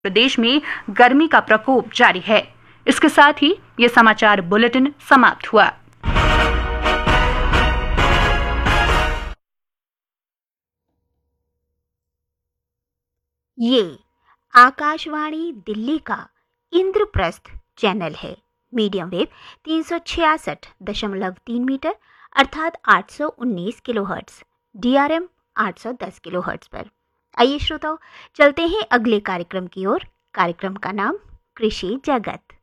प्रदेश में गर्मी का प्रकोप जारी है। इसके साथ ही ये समाचार बुलेटिन समाप्त हुआ। ये आकाशवाणी दिल्ली का इंद्रप्रस्थ चैनल है। मीडियम वेव 366.3 मीटर अर्थात 819 किलोहर्ट्ज, DRM 810 किलोहर्ट्ज पर। आइए श्रोताओ, चलते हैं अगले कार्यक्रम की ओर। कार्यक्रम का नाम कृषि जगत।